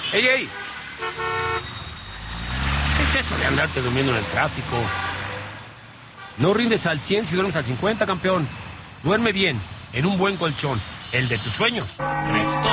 ¡Ey, ey! ¿Qué es eso de andarte durmiendo en el tráfico? No rindes al 100 si duermes al 50, campeón. Duerme bien, en un buen colchón, el de tus sueños. Resto.